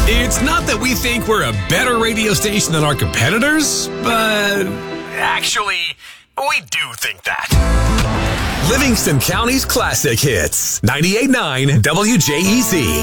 It's not that we think we're a better radio station than our competitors, but actually, we do think that. Livingston County's classic hits. 98.9 WJEZ.